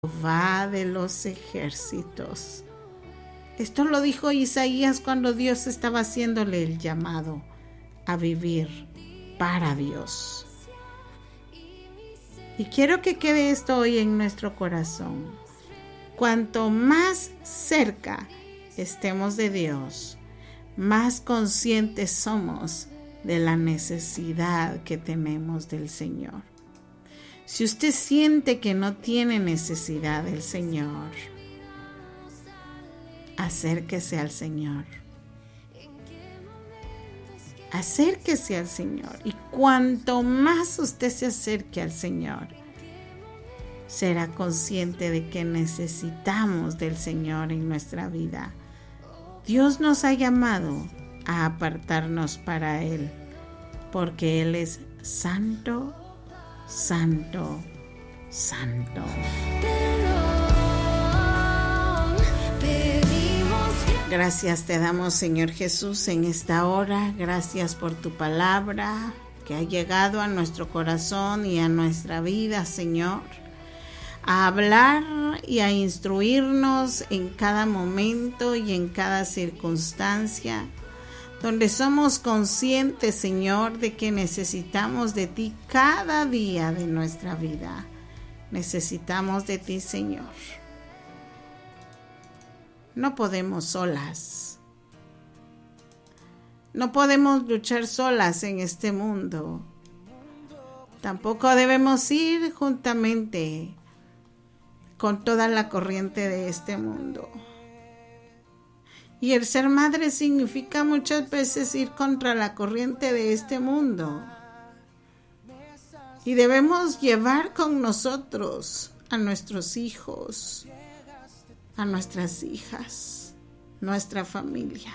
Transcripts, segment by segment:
Jehová de los ejércitos. Esto lo dijo Isaías cuando Dios estaba haciéndole el llamado a vivir para Dios. Y quiero que quede esto hoy en nuestro corazón. Cuanto más cerca estemos de Dios, más conscientes somos de la necesidad que tenemos del Señor. Si usted siente que no tiene necesidad del Señor, acérquese al Señor. Acérquese al Señor. Y cuanto más usted se acerque al Señor, será consciente de que necesitamos del Señor en nuestra vida. Dios nos ha llamado a apartarnos para Él, porque Él es santo, santo, santo. Gracias te damos, Señor Jesús, en esta hora. Gracias por tu palabra que ha llegado a nuestro corazón y a nuestra vida, Señor, a hablar y a instruirnos en cada momento y en cada circunstancia, donde somos conscientes, Señor, de que necesitamos de ti cada día de nuestra vida. Necesitamos de ti, Señor. No podemos solas. No podemos luchar solas en este mundo. Tampoco debemos ir juntamente con toda la corriente de este mundo. Y el ser madre significa muchas veces ir contra la corriente de este mundo. Y debemos llevar con nosotros a nuestros hijos, a nuestras hijas, nuestra familia.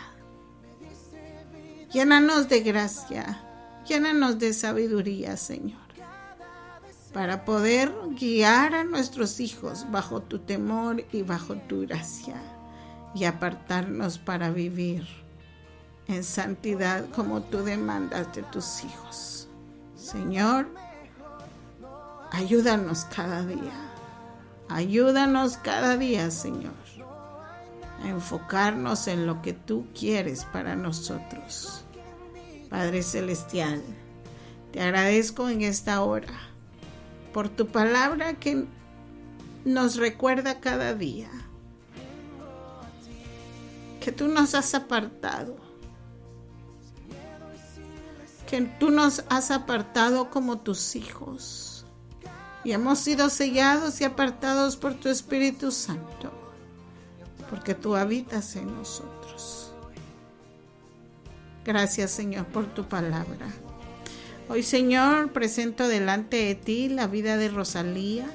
Llénanos de gracia, llénanos de sabiduría, Señor, para poder guiar a nuestros hijos bajo tu temor y bajo tu gracia, y apartarnos para vivir en santidad como tú demandas de tus hijos. Señor, ayúdanos cada día. Ayúdanos cada día, Señor, a enfocarnos en lo que tú quieres para nosotros. Padre Celestial, te agradezco en esta hora por tu palabra que nos recuerda cada día que tú nos has apartado, que tú nos has apartado como tus hijos y hemos sido sellados y apartados por tu Espíritu Santo, porque tú habitas en nosotros. Gracias, Señor, por tu palabra. Hoy, Señor, presento delante de ti la vida de Rosalía,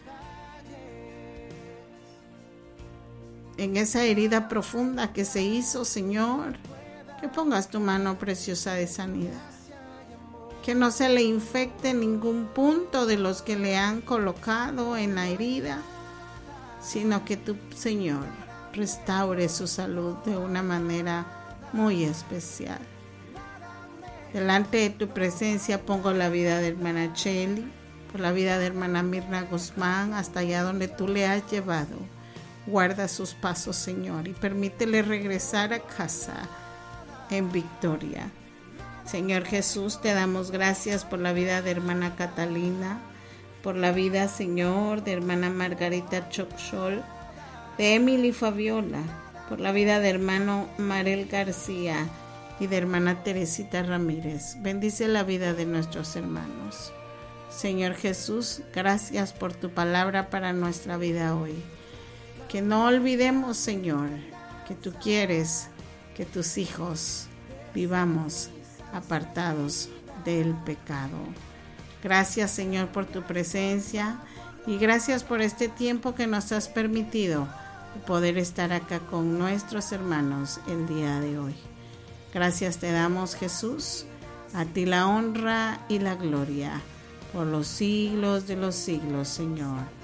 en esa herida profunda que se hizo, Señor, que pongas tu mano preciosa de sanidad, que no se le infecte ningún punto de los que le han colocado en la herida, sino que tu, Señor, restaure su salud de una manera muy especial. Delante de tu presencia pongo la vida de hermana Cheli, por la vida de hermana Mirna Guzmán, hasta allá donde tú le has llevado. Guarda sus pasos, Señor, y permítele regresar a casa en victoria. Señor Jesús, te damos gracias por la vida de hermana Catalina, por la vida, Señor, de hermana Margarita Choxol, de Emily Fabiola, por la vida de hermano Marel García y de hermana Teresita Ramírez. Bendice la vida de nuestros hermanos. Señor Jesús, gracias por tu palabra para nuestra vida hoy. Que no olvidemos, Señor, que tú quieres que tus hijos vivamos apartados del pecado. Gracias, Señor, por tu presencia y gracias por este tiempo que nos has permitido poder estar acá con nuestros hermanos el día de hoy. Gracias te damos, Jesús, a ti la honra y la gloria por los siglos de los siglos, Señor.